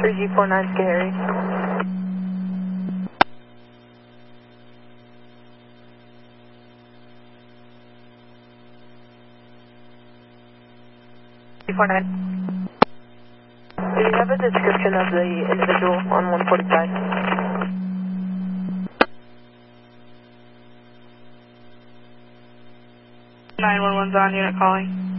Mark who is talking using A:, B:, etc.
A: 3G49 Gary. Do you have a description of the individual on 145?
B: 911's on, unit calling.